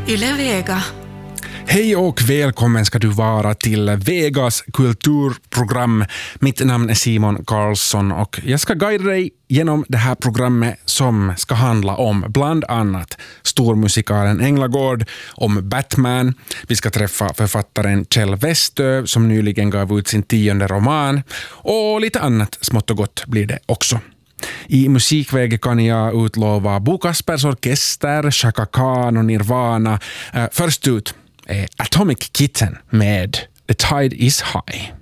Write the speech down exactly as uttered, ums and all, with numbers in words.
Yle Vega. Hej och välkommen ska du vara till Vegas kulturprogram. Mitt namn är Simon Karlsson och jag ska guida dig genom det här programmet som ska handla om bland annat stormusikalen Änglagård, om Batman. Vi ska träffa författaren Kjell Westö som nyligen gav ut sin tionde roman och lite annat smått och gott blir det också. I musikväg kan jag utlova Bo Kaspers Orkester, Chaka Khan och Nirvana. Uh, först ut är Atomic Kitten med The Tide is High.